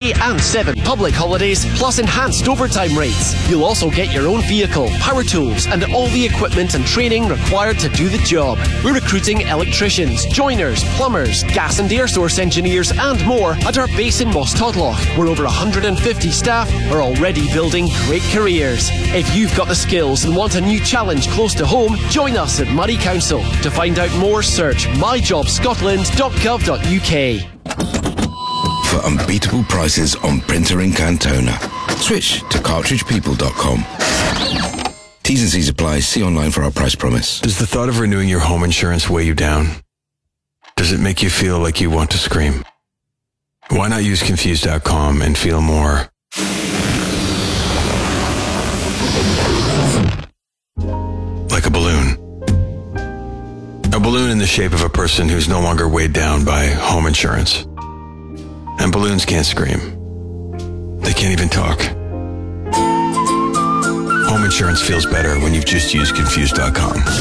3 and 7 public holidays, plus enhanced overtime rates. You'll also get your own vehicle, power tools, and all the equipment and training required to do the job. We're recruiting electricians, joiners, plumbers, gas and air source engineers, and more at our base in Moss Todloch, where over 150 staff are already building great careers. If you've got the skills and want a new challenge close to home, join us at Murray Council. To find out more, search myjobscotland.gov.uk. For unbeatable prices on printer in Cantona, switch to cartridgepeople.com. T's and C's apply. See online for our price promise. Does the thought of renewing your home insurance weigh you down? Does it make you feel like you want to scream? Why not use Confused.com and feel more like a balloon? A balloon in the shape of a person who's no longer weighed down by home insurance. And balloons can't scream. They can't even talk. Home insurance feels better when you've just used Confused.com.